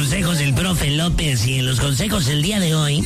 consejos del profe López, y en los consejos del día de hoy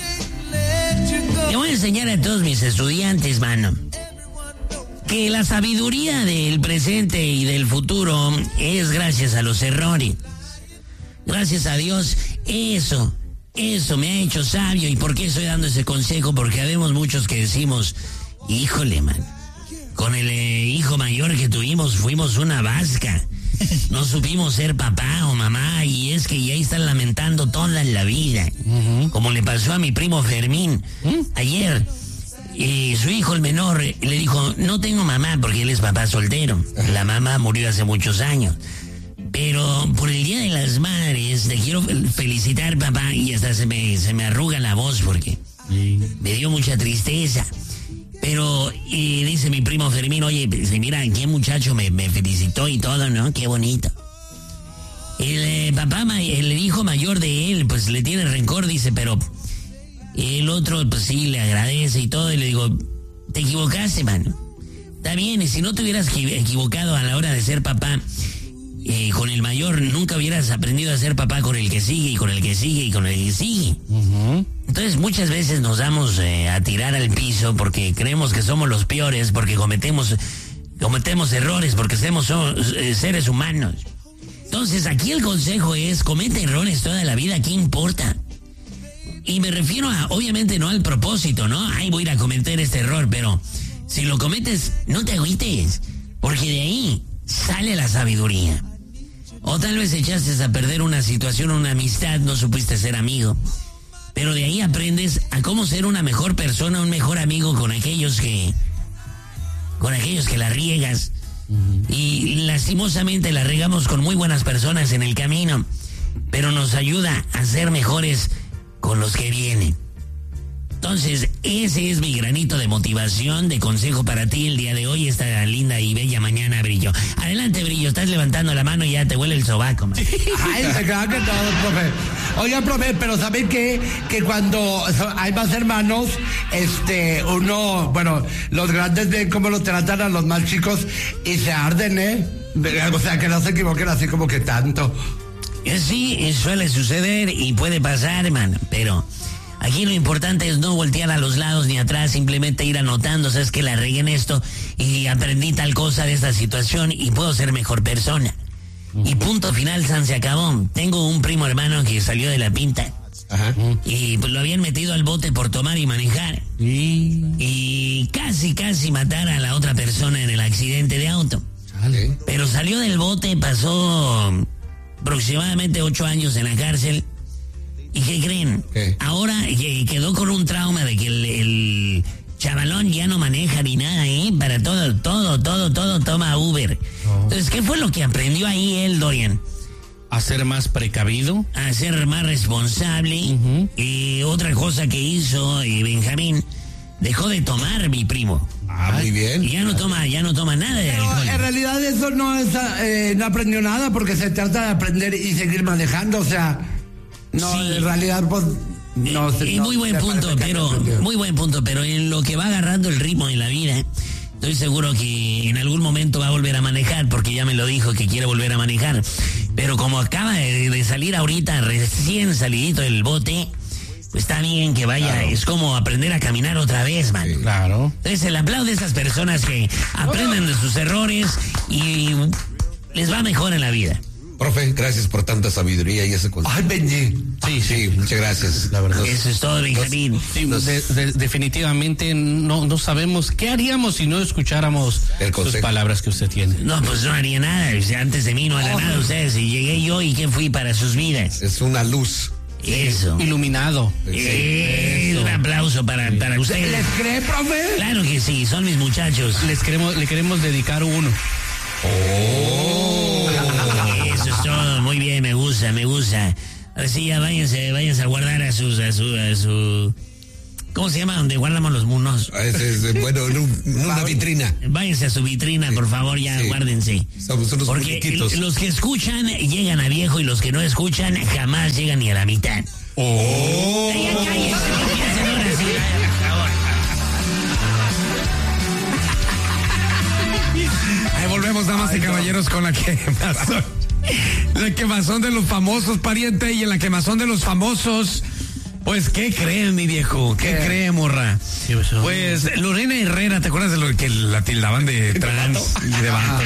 le voy a enseñar a todos mis estudiantes, mano, que la sabiduría del presente y del futuro es gracias a los errores. Gracias a Dios, eso me ha hecho sabio. ¿Y por qué estoy dando ese consejo? Porque habemos muchos que decimos, híjole, man, con el hijo mayor que tuvimos fuimos una vasca. No supimos ser papá o mamá, y es que ya están lamentando toda la vida. Como le pasó a mi primo Fermín. Ayer, su hijo el menor le dijo, no tengo mamá, porque él es papá soltero. La mamá murió hace muchos años. Pero por el Día de las Madres te quiero felicitar, papá, y hasta se me arruga la voz porque me dio mucha tristeza. Pero dice mi primo Fermín, oye, mira, qué muchacho me felicitó y todo, ¿no? Qué bonito. El papá, el hijo mayor de él, pues le tiene rencor, dice, pero el otro, pues sí, le agradece y todo, y le digo, te equivocaste, mano. Está bien, y si no te hubieras equivocado a la hora de ser papá, con el mayor nunca hubieras aprendido a ser papá con el que sigue y con el que sigue y con el que sigue. Entonces muchas veces nos damos a tirar al piso porque creemos que somos los peores, porque cometemos errores, porque somos seres humanos. Entonces aquí el consejo es, comete errores toda la vida, ¿qué importa? Y me refiero obviamente no al propósito, ¿no? Ay, voy a ir a cometer este error, pero si lo cometes, no te agüites, porque de ahí sale la sabiduría. O tal vez echaste a perder una situación, una amistad, no supiste ser amigo. Pero de ahí aprendes a cómo ser una mejor persona, un mejor amigo con aquellos que la riegas. Y lastimosamente la regamos con muy buenas personas en el camino, pero nos ayuda a ser mejores con los que vienen. Entonces, ese es mi granito de motivación, de consejo para ti el día de hoy, esta linda y bella mañana, Brillo. Adelante, Brillo, estás levantando la mano y ya te huele el sobaco, man. Ay, claro que todo, profe. Oigan, profe, pero ¿saben qué? Que cuando hay más hermanos, uno, bueno, los grandes ven cómo lo tratan a los más chicos y se arden, ¿eh? O sea, que no se equivoquen así como que tanto. Sí, suele suceder y puede pasar, man, pero aquí lo importante es no voltear a los lados ni atrás, simplemente ir anotando, sabes que la regué en esto y aprendí tal cosa de esta situación y puedo ser mejor persona. Y punto final, san se acabó. Tengo un primo hermano que salió de la pinta. Ajá. Y pues lo habían metido al bote por tomar y manejar. Y casi matar a la otra persona en el accidente de auto. Chale. Pero salió del bote, pasó aproximadamente 8 años en la cárcel. ¿Y qué creen? ¿Qué? Ahora quedó con un trauma de que el chavalón ya no maneja ni nada, para todo toma Uber. Oh. Entonces, ¿qué fue lo que aprendió ahí él, Dorian? A ser más precavido. A ser más responsable. Y otra cosa que hizo Benjamín, dejó de tomar, mi primo. Muy bien. Y ya no toma nada de alcohol. En realidad eso no aprendió nada, porque se trata de aprender y seguir manejando, o sea, no, sí. En realidad, pues, no sé. Muy buen punto, pero en lo que va agarrando el ritmo de la vida, estoy seguro que en algún momento va a volver a manejar, porque ya me lo dijo que quiere volver a manejar. Pero como acaba de salir ahorita, recién salidito del bote, pues está bien que vaya, claro. Es como aprender a caminar otra vez, man. Sí, claro. Entonces el aplauso de esas personas que aprenden de sus errores y les va mejor en la vida. Profe, gracias por tanta sabiduría y ese consejo. Ay, Benji. Sí, muchas gracias, la verdad. Eso es todo, Benjamín. Definitivamente no sabemos qué haríamos si no escucháramos sus palabras que usted tiene. No, pues no haría nada. O sea, antes de mí no hará nada ustedes. Y llegué yo y ¿qué fui para sus vidas? Es una luz. Eso. Iluminado. Un aplauso para ustedes. ¿Les cree, profe? Claro que sí, son mis muchachos. Le queremos dedicar uno. Eso es todo, muy bien, me gusta. Ahora sí, ya váyanse a guardar a su ¿cómo se llama? Donde guardamos los monos. Bueno, una vitrina. Váyanse a su vitrina, por favor, ya guárdense. Somos unos porque muñequitos. Los que escuchan llegan a viejo y los que no escuchan jamás llegan ni a la mitad. Ya cállense, empiecen ahora sí, por favor. Ahí volvemos, damas y caballeros, con la que más La quemazón de los famosos, pariente, y en la quemazón de los famosos, pues, ¿qué creen, mi viejo? ¿Qué cree, morra? Pues, Lorena Herrera, ¿te acuerdas de lo que la tildaban de trans y de vato?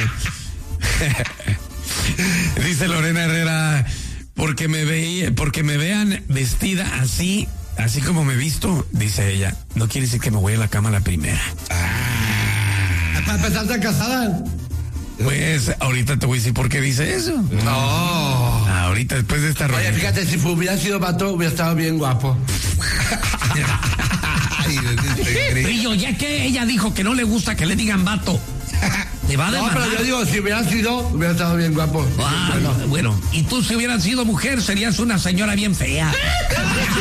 Dice Lorena Herrera, porque me vean vestida así como me visto, dice ella, no quiere decir que me voy a la cama a la primera. ¿Para empezar, está casada? Pues ahorita te voy a decir por qué dice eso. No. Ahorita, después de esta Oye, reunión. fíjate, si hubiera sido vato, hubiera estado bien guapo. Brillo, ya que ella dijo que no le gusta que le digan vato. Te va a demandar. No, pero yo digo, si hubiera sido, hubiera estado bien guapo. Bueno, y tú si hubieras sido mujer, serías una señora bien fea.